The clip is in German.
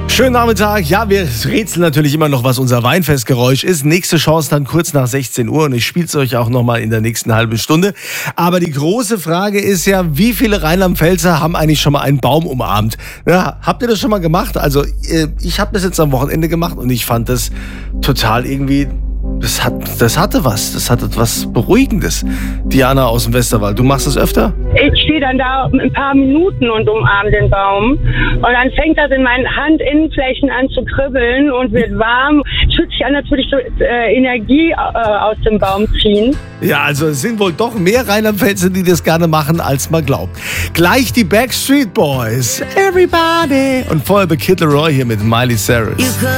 Schönen Nachmittag. Ja, wir rätseln natürlich immer noch, was unser Weinfestgeräusch ist. Nächste Chance dann kurz nach 16 Uhr und ich spiele es euch auch nochmal in der nächsten halben Stunde. Aber die große Frage ist ja, wie viele Rheinland-Pfälzer haben eigentlich schon mal einen Baum umarmt? Ja, habt ihr das schon mal gemacht? Also ich habe das jetzt am Wochenende gemacht und ich fand das total irgendwie... Das hatte was Beruhigendes. Diana aus dem Westerwald, du machst das öfter? Ich stehe dann da ein paar Minuten und umarme den Baum. Und dann fängt das in meinen Handinnenflächen an zu kribbeln und wird warm. Es fühlt sich an, als würde ich so Energie aus dem Baum ziehen. Ja, also es sind wohl doch mehr Rheinland-Pfälzer, die das gerne machen, als man glaubt. Gleich die Backstreet Boys. Everybody. Und vorher The Kid Laroi hier mit Miley Cyrus.